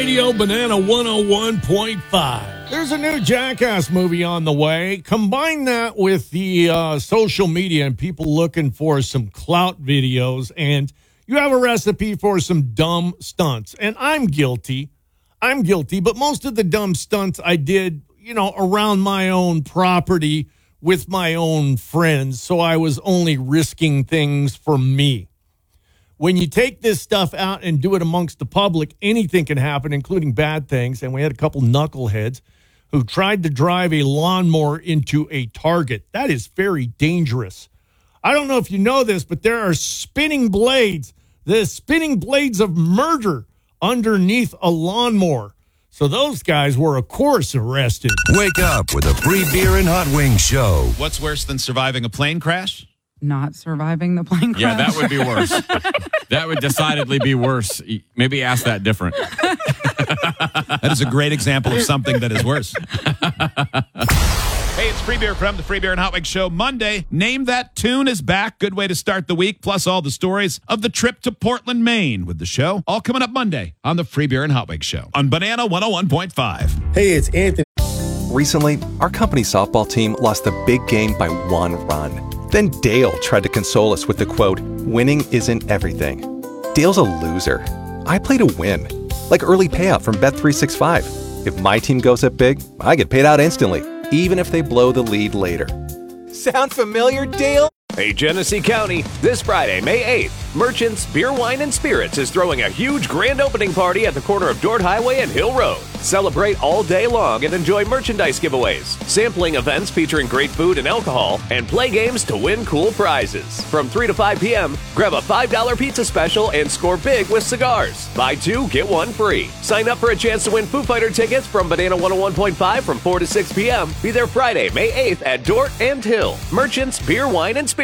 Radio, Banana 101.5. There's a new Jackass movie on the way. Combine that with the social media and people looking for some clout videos, and you have a recipe for some dumb stunts. And I'm guilty, but most of the dumb stunts I did, around my own property with my own friends, so I was only risking things for me. When you take this stuff out and do it amongst the public, anything can happen, including bad things. And we had a couple knuckleheads who tried to drive a lawnmower into a target. That is very dangerous. I don't know if you know this, but there are spinning blades, the spinning blades of murder underneath a lawnmower. So those guys were, of course, arrested. Wake up with a free beer and hot wings show. What's worse than surviving a plane crash? Not surviving the plane crash. Yeah, that would be worse. That would decidedly be worse. Maybe ask that different. That is a great example of something that is worse. Hey, it's Free Beer from the Free Beer and Hot Wings Show. Monday, Name That Tune is back. Good way to start the week, plus all the stories of the trip to Portland, Maine with the show. All coming up Monday on the Free Beer and Hot Wings Show on Banana 101.5. Hey, it's Anthony. Recently, our company softball team lost a big game by 1 run. Then Dale tried to console us with the quote, "Winning isn't everything." Dale's a loser. I play to win. Like early payout from Bet365. If my team goes up big, I get paid out instantly, even if they blow the lead later. Sound familiar, Dale? Hey, Genesee County, this Friday, May 8th, Merchants Beer, Wine, and Spirits is throwing a huge grand opening party at the corner of Dort Highway and Hill Road. Celebrate all day long and enjoy merchandise giveaways, sampling events featuring great food and alcohol, and play games to win cool prizes. From 3 to 5 p.m., grab a $5 pizza special and score big with cigars. Buy 2, get 1 free. Sign up for a chance to win Foo Fighter tickets from Banana 101.5 from 4 to 6 p.m. Be there Friday, May 8th at Dort and Hill. Merchants Beer, Wine, and Spirits.